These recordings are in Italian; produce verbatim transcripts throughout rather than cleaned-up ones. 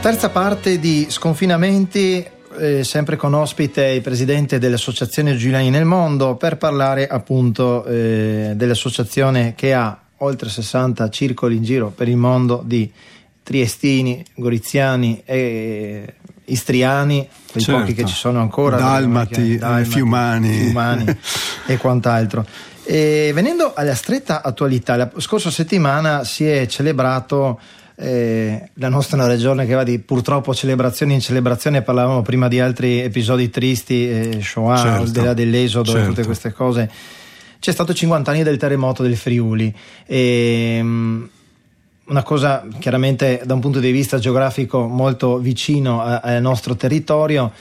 Terza parte di Sconfinamenti, eh, sempre con ospite il presidente dell'Associazione Giuliani nel Mondo, per parlare appunto eh, dell'associazione che ha oltre sessanta circoli in giro per il mondo di triestini, goriziani e istriani, quei certo. pochi che ci sono ancora, dalmati, dalmati fiumani, fiumani e quant'altro. E venendo alla stretta attualità, la scorsa settimana si è celebrato eh, la nostra regione che va di purtroppo celebrazione in celebrazione. Parlavamo prima di altri episodi tristi, eh, Shoah, certo. al di là dell'esodo certo. e tutte queste cose. C'è stato cinquanta anni del terremoto del Friuli e um, una cosa chiaramente da un punto di vista geografico molto vicino a, al nostro territorio.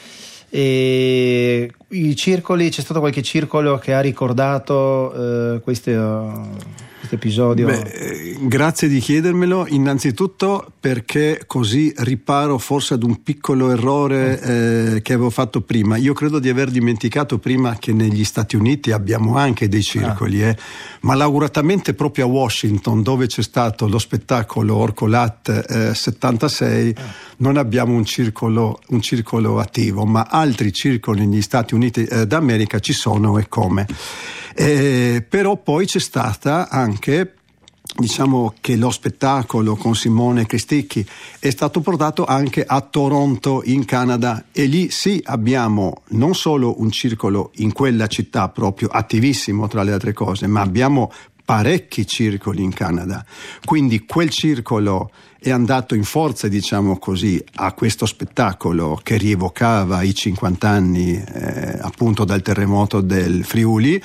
E i circoli, c'è stato qualche circolo che ha ricordato eh, questo, questo episodio? Beh, grazie di chiedermelo, innanzitutto perché così riparo forse ad un piccolo errore eh, che avevo fatto prima. Io credo di aver dimenticato prima che negli Stati Uniti abbiamo anche dei circoli, ah. eh, malauguratamente proprio a Washington, dove c'è stato lo spettacolo Orcolat eh, settantasei, ah. non abbiamo un circolo, un circolo attivo, ma altri circoli negli Stati Uniti eh, d'America ci sono e come. Eh, però poi c'è stata anche, diciamo che lo spettacolo con Simone Cristicchi è stato portato anche a Toronto in Canada, e lì sì abbiamo non solo un circolo in quella città proprio attivissimo tra le altre cose, ma abbiamo parecchi circoli in Canada. Quindi quel circolo è andato in forza, diciamo così, a questo spettacolo che rievocava i cinquanta anni eh, appunto dal terremoto del Friuli,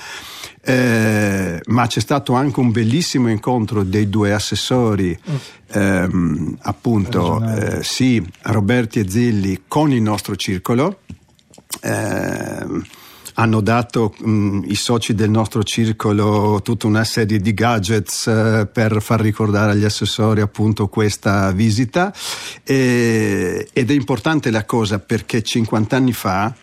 eh, ma c'è stato anche un bellissimo incontro dei due assessori mm. ehm, appunto eh, sì, Roberti e Zilli con il nostro circolo. eh, hanno dato mh, i soci del nostro circolo tutta una serie di gadgets eh, per far ricordare agli assessori appunto questa visita, e, ed è importante la cosa perché cinquanta anni fa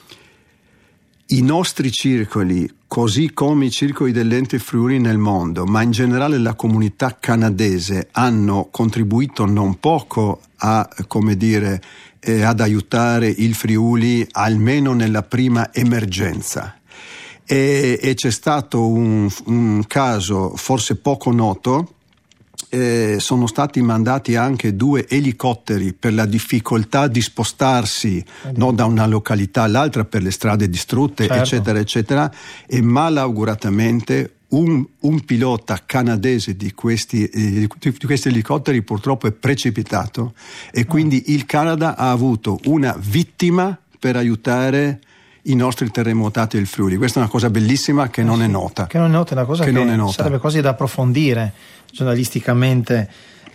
i nostri circoli, così come i circoli dell'Ente Friuli nel mondo, ma in generale la comunità canadese, hanno contribuito non poco a, come dire, eh, ad aiutare il Friuli almeno nella prima emergenza. E, e c'è stato un, un caso forse poco noto. Eh, sono stati mandati anche due elicotteri per la difficoltà di spostarsi no, da una località all'altra per le strade distrutte, certo. eccetera eccetera, e malauguratamente un, un pilota canadese di questi, eh, di questi elicotteri purtroppo è precipitato, e quindi oh. il Canada ha avuto una vittima per aiutare i nostri terremotati del Friuli. Questa è una cosa bellissima che eh non sì, è nota. Che non è nota, è una cosa che, che non è nota. Sarebbe quasi da approfondire giornalisticamente.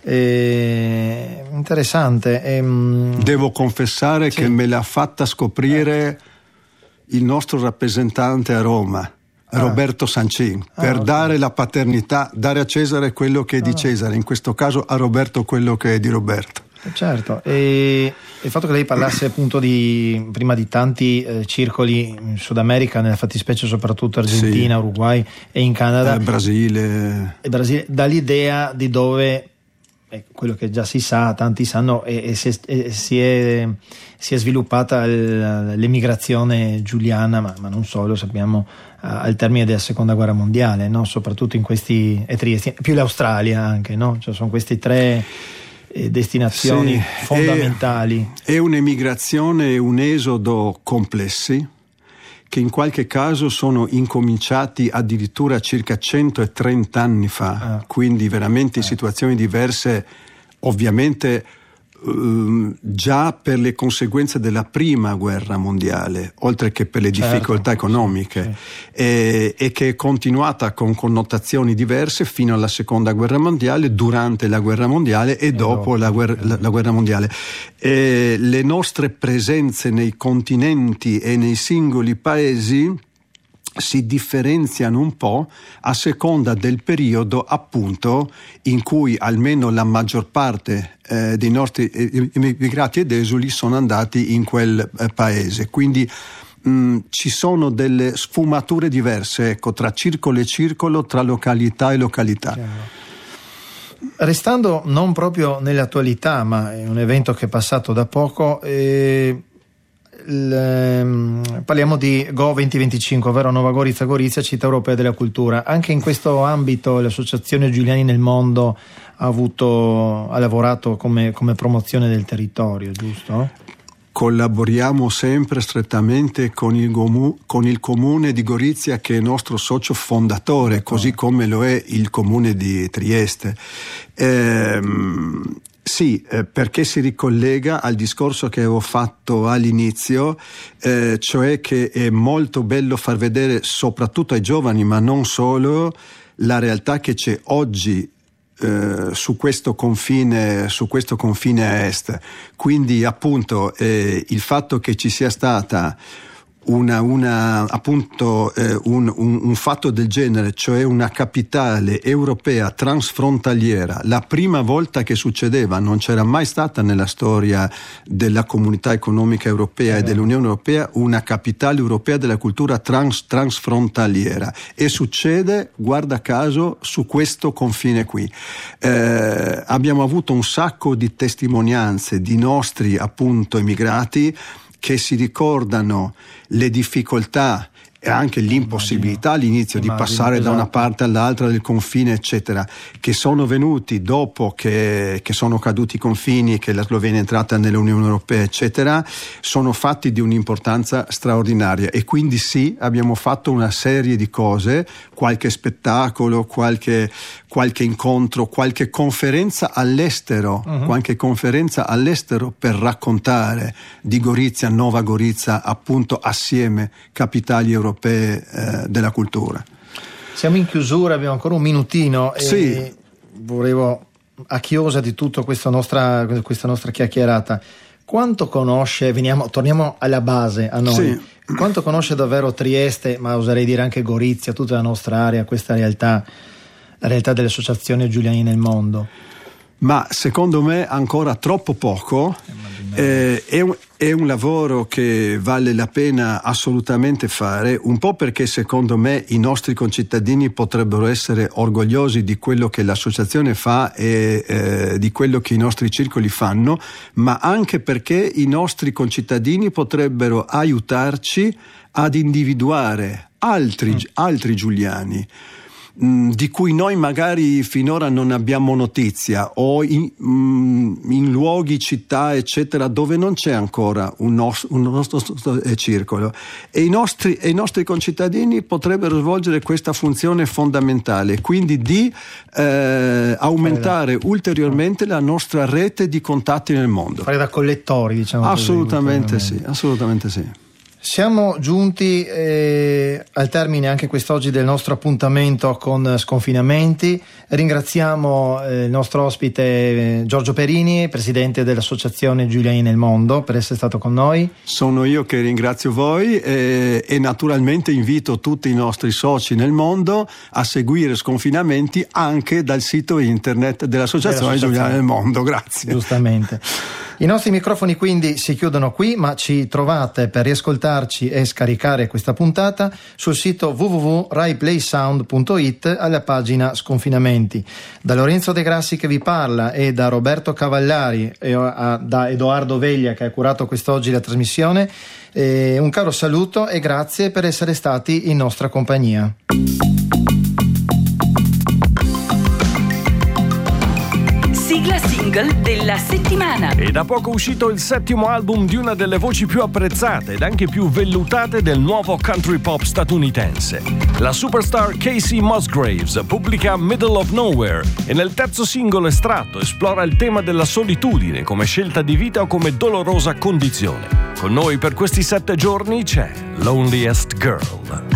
Eh, interessante. Eh, Devo confessare sì. che me l'ha fatta scoprire eh. il nostro rappresentante a Roma, ah. Roberto Sancin, ah, per okay. dare la paternità, dare a Cesare quello che è ah. di Cesare, in questo caso a Roberto quello che è di Roberto. Certo, e il fatto che lei parlasse appunto di prima di tanti eh, circoli in Sud America, nella fattispecie soprattutto Argentina, sì. Uruguay e in Canada, eh, Brasile. e Brasile, dà l'idea di dove, eh, quello che già si sa, tanti sanno, e, e, si, è, e si, è, si è sviluppata il, l'emigrazione giuliana, ma, ma non solo, sappiamo al termine della seconda guerra mondiale, no? Soprattutto in questi, e Trieste, più l'Australia anche, no? Cioè sono questi tre destinazioni sì, fondamentali. È, è un'emigrazione e un esodo complessi che in qualche caso sono incominciati addirittura circa centotrenta anni fa, ah. quindi veramente in situazioni diverse, ovviamente Uh, già per le conseguenze della prima guerra mondiale, oltre che per le certo, difficoltà economiche, sì. e, e che è continuata con connotazioni diverse fino alla seconda guerra mondiale, durante la guerra mondiale e, e dopo, dopo la, guerra, la, la guerra mondiale. E le nostre presenze nei continenti e nei singoli paesi si differenziano un po' a seconda del periodo appunto in cui almeno la maggior parte eh, dei nostri immigrati ed esuli sono andati in quel eh, paese. Quindi mh, ci sono delle sfumature diverse, ecco, tra circolo e circolo, tra località e località. Restando non proprio nell'attualità, ma è un evento che è passato da poco, eh, il, parliamo di Go duemilaventicinque, ovvero Nova Gorizia Gorizia, città europea della cultura. Anche in questo ambito l'associazione Giuliani nel mondo ha avuto ha lavorato come, come promozione del territorio, giusto? Collaboriamo sempre strettamente con il, gomu, con il comune di Gorizia, che è nostro socio fondatore, oh. così come lo è il comune di Trieste. Ehm, Sì, eh, perché si ricollega al discorso che avevo fatto all'inizio, eh, cioè che è molto bello far vedere soprattutto ai giovani, ma non solo, la realtà che c'è oggi eh, su questo confine, su questo confine a est. Quindi appunto eh, il fatto che ci sia stata Una, una, appunto eh, un, un, un fatto del genere, cioè una capitale europea transfrontaliera, la prima volta che succedeva, non c'era mai stata nella storia della Comunità Economica Europea eh. e dell'Unione Europea una capitale europea della cultura trans, transfrontaliera, e succede, guarda caso, su questo confine qui. Eh, abbiamo avuto un sacco di testimonianze di nostri appunto emigrati che si ricordano le difficoltà e anche l'impossibilità all'inizio di passare da una parte all'altra del confine, eccetera, che sono venuti dopo che, che sono caduti i confini, che la Slovenia è entrata nell'Unione Europea, eccetera, sono fatti di un'importanza straordinaria. E quindi sì, abbiamo fatto una serie di cose, qualche spettacolo, qualche, qualche incontro, qualche conferenza all'estero, uh-huh. qualche conferenza all'estero per raccontare di Gorizia, Nova Gorizia, appunto assieme capitali europee eh, della cultura. Siamo in chiusura, abbiamo ancora un minutino e sì. volevo, a chiosa di tutta questa nostra, questa nostra chiacchierata, quanto conosce, veniamo, torniamo alla base, a noi, sì. quanto conosce davvero Trieste, ma oserei dire anche Gorizia, tutta la nostra area, questa realtà, la realtà dell'associazione Giuliani nel mondo? Ma secondo me ancora troppo poco. Eh, è, un, è un lavoro che vale la pena assolutamente fare, un po' perché secondo me i nostri concittadini potrebbero essere orgogliosi di quello che l'associazione fa e eh, di quello che i nostri circoli fanno, ma anche perché i nostri concittadini potrebbero aiutarci ad individuare altri, mm. altri Giuliani di cui noi magari finora non abbiamo notizia, o in, in luoghi, città, eccetera, dove non c'è ancora un nostro, un nostro circolo, e i nostri, e i nostri concittadini potrebbero svolgere questa funzione fondamentale, quindi di eh, aumentare ulteriormente la nostra rete di contatti nel mondo. Fare da collettori, diciamo. Assolutamente così, sì, assolutamente sì. Siamo giunti eh, al termine anche quest'oggi del nostro appuntamento con Sconfinamenti. Ringraziamo eh, il nostro ospite eh, Giorgio Perini, presidente dell'associazione Giuliani nel mondo, per essere stato con noi. Sono io che ringrazio voi eh, e naturalmente invito tutti i nostri soci nel mondo a seguire Sconfinamenti anche dal sito internet dell'associazione, dell'associazione. Giuliani nel mondo. Grazie. Giustamente. I nostri microfoni quindi si chiudono qui, ma ci trovate per riascoltarci e scaricare questa puntata sul sito w w w punto rai play sound punto i t alla pagina Sconfinamenti. Da Lorenzo De Grassi che vi parla e da Roberto Cavallari e a, da Edoardo Veglia che ha curato quest'oggi la trasmissione, e un caro saluto e grazie per essere stati in nostra compagnia. Della settimana. È da poco uscito il settimo album di una delle voci più apprezzate ed anche più vellutate del nuovo country pop statunitense. La superstar Casey Musgraves pubblica Middle of Nowhere e nel terzo singolo estratto esplora il tema della solitudine come scelta di vita o come dolorosa condizione. Con noi per questi sette giorni c'è Loneliest Girl.